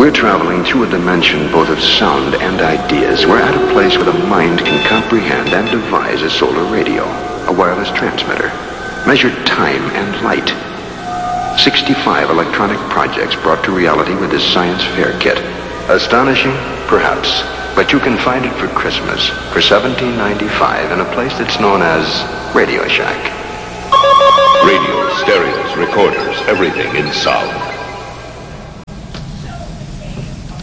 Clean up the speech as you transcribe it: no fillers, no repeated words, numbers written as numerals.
We're traveling through a dimension both of sound and ideas. We're at a place where the mind can comprehend and devise a solar radio, a wireless transmitter, measure time and light. 65 electronic projects brought to reality with this science fair kit. Astonishing? Perhaps. But you can find it for Christmas for $17.95 in a place that's known as Radio Shack. Radio, stereos, recorders, everything in sound.